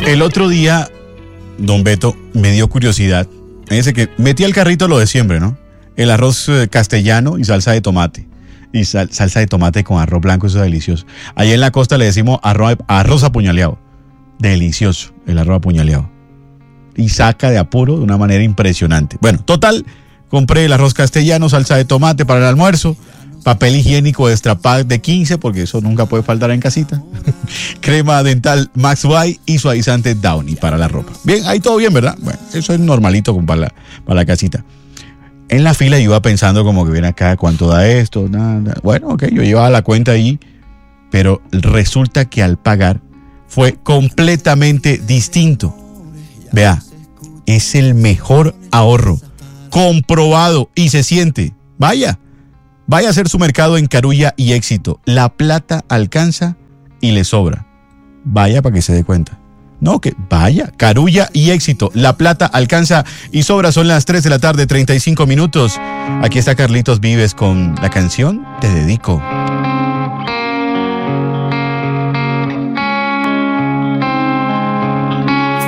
El otro día, don Beto, me dio curiosidad. Fíjense que metí al carrito lo de siempre, ¿no? El arroz castellano y salsa de tomate. Y salsa de tomate con arroz blanco, eso es delicioso. Allá en la costa le decimos arroz apuñaleado. Delicioso el arroz apuñaleado. Y saca de apuro de una manera impresionante. Bueno, total, compré el arroz castellano, salsa de tomate para el almuerzo, papel higiénico Extra Pak de 15, porque eso nunca puede faltar en casita, crema dental Max White y suavizante Downy para la ropa. Bien, ahí todo bien, ¿verdad? Bueno, eso es normalito para la casita. En la fila yo iba pensando como que ven acá, ¿cuánto da esto? Nada. Bueno, ok, yo llevaba la cuenta ahí, pero resulta que al pagar fue completamente distinto. Vea, es el mejor ahorro, comprobado y se siente. Vaya a hacer su mercado en Carulla y Éxito. La plata alcanza y le sobra. Vaya para que se dé cuenta. No, que vaya, Carulla y Éxito. La plata alcanza y sobra. Son las 3 de la tarde, 35 minutos. Aquí está Carlitos Vives con la canción Te Dedico.